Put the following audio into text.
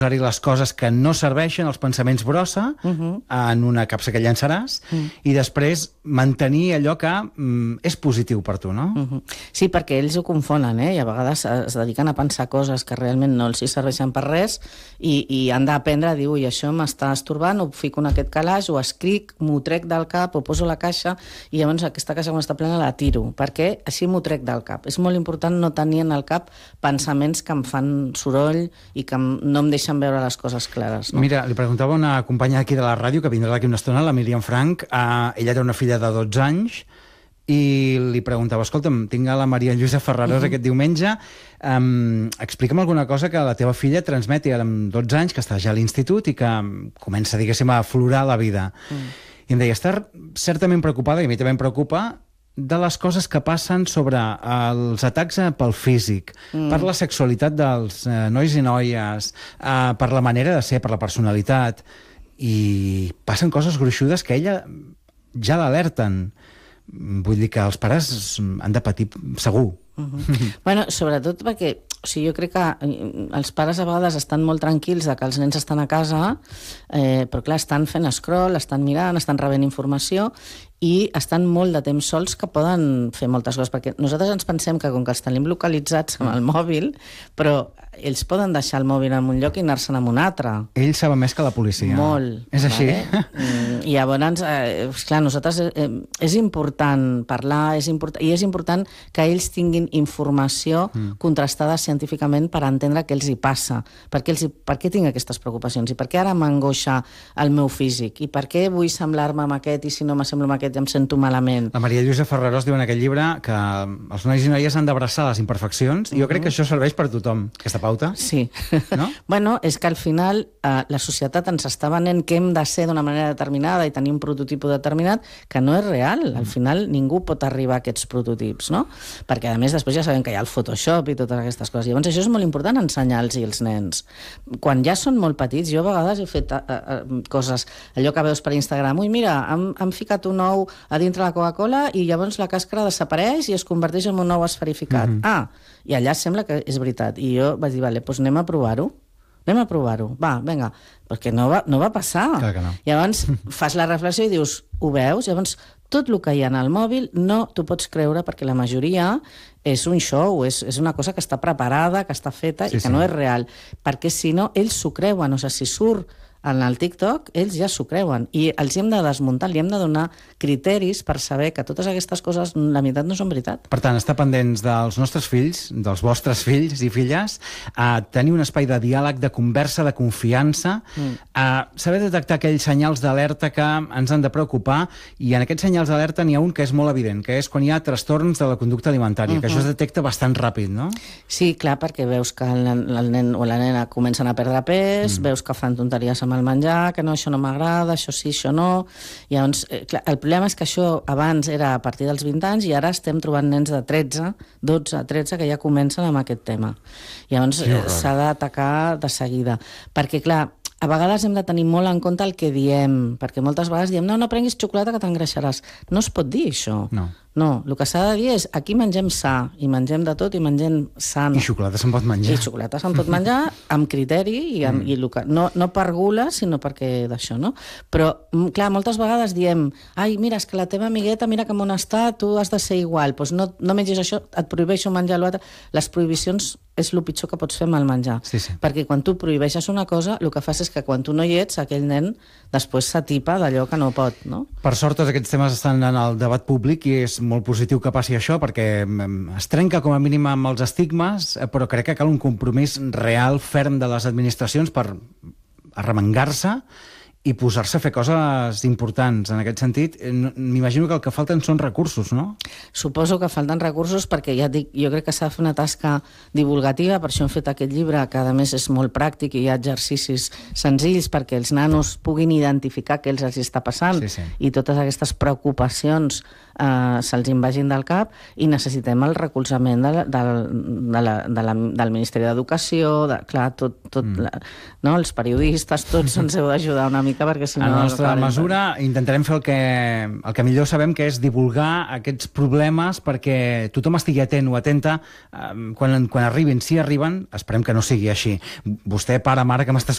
posar-hi les coses que no serveixen, els pensaments brossa, en una capsa que llançaràs, i després mantenir allò que és positiu per tu, no? Sí, perquè ells ho confonen, i a vegades es dediquen a pensar coses que realment no els hi serveixen per res i han d'aprendre a dir, ui, això m'està estorbant, ho fico en aquest calaix, ho escric, m'ho trec del cap, ho poso a la caixa, i llavors aquesta caixa quan està plena la tiro, perquè així m'ho trec del cap. És molt important no tenir en el cap pensaments que em fan soroll i que no em deixen veure les coses clares. No? Mira, li preguntava una companya aquí de la ràdio que vindrà d'aquí una estona, la Míriam Frank. Ella té una filla de 12 anys i li preguntava, escolta'm, tinc a la Maria Lluïsa Ferrarós aquest diumenge, explica'm alguna cosa que la teva filla transmeti ara amb 12 anys, que està ja a l'institut i que comença, diguéssim, a aflorar la vida. I em deia, està certament preocupada, i a mi també em preocupa, de les coses que passen sobre els atacs pel físic, per la sexualitat dels nois i noies, per la manera de ser, per la personalitat, i passen coses gruixudes que ella ja l'alerten. Vull dir que els pares han de patir segur. Bueno, sobretot perquè jo crec que els pares a vegades estan molt tranquils que els nens estan a casa, però clar, estan fent scroll, estan mirant, estan rebent informació i estan molt de temps sols que poden fer moltes coses, perquè nosaltres ens pensem que com que els tenim localitzats amb el mòbil, però ells poden deixar el mòbil en un lloc i anar-se'n en un altre. Ells saben més que la policia. Molt. És així? I llavors, clar, nosaltres és important parlar, i és important que ells tinguin informació contrastada científicament per entendre què els hi passa, per què tinc aquestes preocupacions i per què ara m'angoixa el meu físic i per què vull semblar-me amb aquest i si no m'assemblo amb aquest ja em sento malament. La Maria Lluïsa Ferrarós diu en aquest llibre que els nois i noies han d'abraçar les imperfeccions i jo crec que això serveix per tothom, aquesta pauta. Sí. No? Bueno, és que al final la societat ens està venent que hem de ser d'una manera determinada i tenir un prototip determinat que no és real. Al final ningú pot arribar a aquests prototips, no? Perquè a més després ja sabem que hi ha el Photoshop i totes aquestes coses. Llavors això és molt important ensenyar-los als nens. Quan ja són molt petits, jo a vegades he fet coses, allò que veus per Instagram, ui, mira, han ficat un ou a dintre la Coca-Cola i llavors la càscara desapareix i es converteix en un ou esferificat. I allà sembla que és veritat. I jo vaig dir, vale, doncs anem a provar-ho. Va, vinga. Perquè no va passar. Clar que no. Llavors fas la reflexió i dius, ho veus? Llavors tot el que hi ha al mòbil no t'ho pots creure perquè la majoria és un show, és una cosa que està preparada, que està feta i que no és real. Perquè si no, ells s'ho creuen. O sigui, si surt en el TikTok, ells ja s'ho creuen. I els hem de desmuntar, li hem de donar criteris per saber que totes aquestes coses, la meitat no són veritat. Per tant, estar pendents dels nostres fills, dels vostres fills i filles, tenir un espai de diàleg, de conversa, de confiança, saber detectar aquells senyals d'alerta que ens han de preocupar, i en aquests senyals d'alerta n'hi ha un que és molt evident, que és quan hi ha trastorns de la conducta alimentària, que això es detecta bastant ràpid, no? Sí, clar, perquè veus que el nen o la nena comencen a perdre pes, veus que fan tonteries amb el menjar, que no, això no m'agrada, això sí, això no. I llavors, clar, el problema és que això abans era a partir dels 20 anys i ara estem trobant nens de 13, 12, 13 que ja comencen amb aquest tema. I llavors s'ha d'atacar de seguida. Perquè, clar, a vegades hem de tenir molt en compte el que diem, perquè moltes vegades diem, no prenguis xocolata que t'engreixaràs. No es pot dir això. No, el que s'ha de dir és aquí mengem sa, i mengem de tot i mengem sano. I xocolata se'n pot menjar. I xocolata se'n pot menjar amb criteri i no per gula, sinó perquè d'això, no? Però, clar, moltes vegades diem, ai, mira, és que la teva amigueta, mira que on està, tu has de ser igual, doncs no mengis això, et prohibeixo menjar l'altre. Les prohibicions és el pitjor que pots fer amb el menjar. Perquè quan tu prohibeixes una cosa, el que fas és que quan tu no hi ets, aquell nen després s'atipa d'allò que no pot, no? Per sort, tots aquests temes estan en el debat públic i és molt positiu que passi això, perquè es trenca com a mínim amb els estigmes, però crec que cal un compromís real, ferm de les administracions per arremangar-se i posar-se a fer coses importants. En aquest sentit, m'imagino que el que falten són recursos, no? Suposo que falten recursos perquè, ja dic, jo crec que s'ha de fer una tasca divulgativa, per això hem fet aquest llibre, que a més és molt pràctic i hi ha exercicis senzills perquè els nanos puguin identificar què els està passant i totes aquestes preocupacions se'ls invagin del cap, i necessitem el recolzament del Ministeri d'Educació, clar, els periodistes, tots ens heu d'ajudar una mica perquè si no... A la nostra mesura intentarem fer el que millor sabem, que és divulgar aquests problemes perquè tothom estigui atent o atenta quan arribin. Si arriben, esperem que no sigui així. Vostè, pare, mare, que m'està